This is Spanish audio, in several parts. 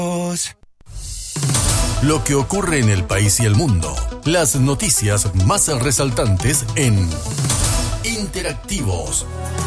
Lo que ocurre en el país y el mundo. Las noticias más resaltantes en Interactivos.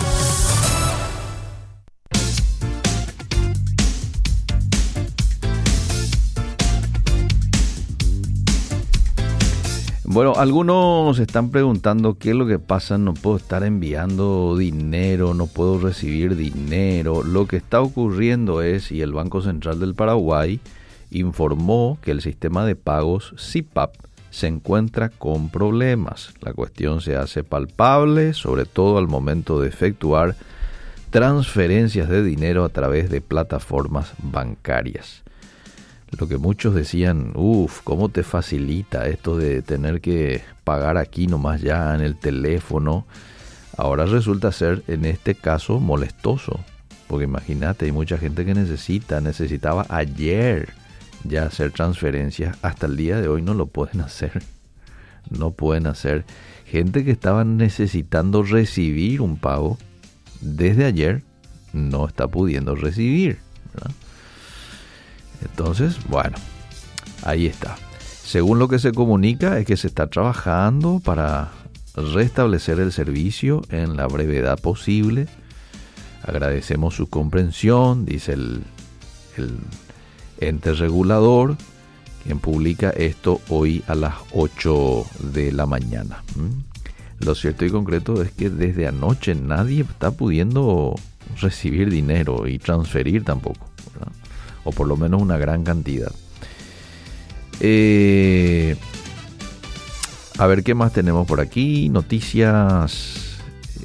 Bueno, algunos están preguntando qué es lo que pasa, no puedo estar enviando dinero, no puedo recibir dinero. Lo que está ocurriendo es, y el Banco Central del Paraguay informó que el sistema de pagos SIPAP se encuentra con problemas. La cuestión se hace palpable, sobre todo al momento de efectuar transferencias de dinero a través de plataformas bancarias. Lo que muchos decían, ¿cómo te facilita esto de tener que pagar aquí nomás ya en el teléfono? Ahora resulta ser, en este caso, molestoso. Porque imagínate, hay mucha gente que necesitaba ayer ya hacer transferencias. Hasta el día de hoy no lo pueden hacer. No pueden hacer. Gente que estaba necesitando recibir un pago desde ayer no está pudiendo recibir, ¿verdad? Entonces, bueno, ahí está. Según lo que se comunica es que se está trabajando para restablecer el servicio en la brevedad posible. Agradecemos su comprensión, dice el ente regulador, quien publica esto hoy a las 8 de la mañana. Lo cierto y concreto es que desde anoche nadie está pudiendo recibir dinero y transferir tampoco, ¿verdad? O por lo menos una gran cantidad. A ver qué más tenemos por aquí. Noticias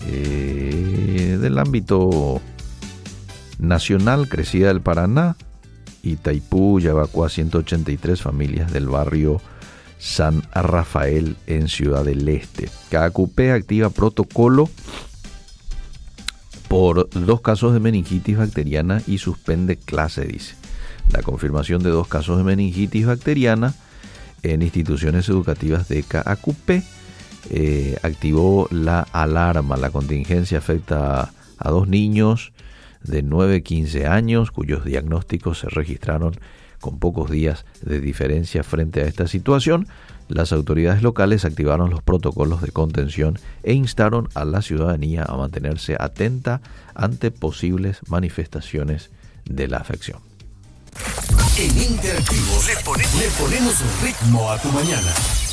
del ámbito nacional. Crecida del Paraná. Itaipú ya evacúa 183 familias del barrio San Rafael en Ciudad del Este. CAACUP activa protocolo por 2 casos de meningitis bacteriana y suspende clase, dice. La confirmación de 2 casos de meningitis bacteriana en instituciones educativas de CAACUP activó la alarma. La contingencia afecta a 2 niños de 9 y 15 años cuyos diagnósticos se registraron con pocos días de diferencia. Frente a esta situación, las autoridades locales activaron los protocolos de contención e instaron a la ciudadanía a mantenerse atenta ante posibles manifestaciones de la afección. En Interactivos le ponemos ritmo a tu mañana.